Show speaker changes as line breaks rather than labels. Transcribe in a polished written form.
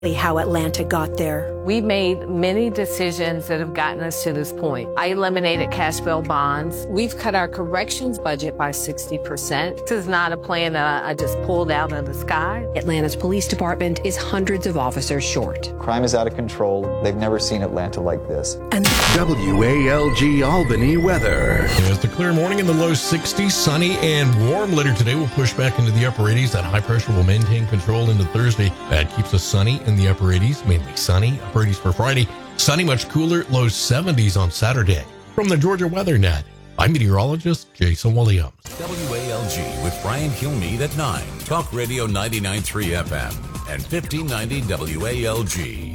how Atlanta got there.
We've made many decisions that have gotten us to this point. I eliminated cash bail bonds. We've cut our corrections budget by 60%. This is not a plan that I just pulled out of the sky.
Atlanta's police department is hundreds of officers short.
Crime is out of control. They've never seen Atlanta like this.
And
WALG Albany weather.
It's a clear morning in the low 60s, sunny and warm. Later today, we'll push back into the upper 80s. That high pressure will maintain control into Thursday. That keeps us sunny in the upper 80s, mainly sunny. Upper 80s for Friday. Sunny, much cooler, low 70s on Saturday. From the Georgia Weather Net, I'm meteorologist Jason Williams.
WALG with Brian Kilmeade at 9. Talk Radio 99.3 FM and 1590 WALG.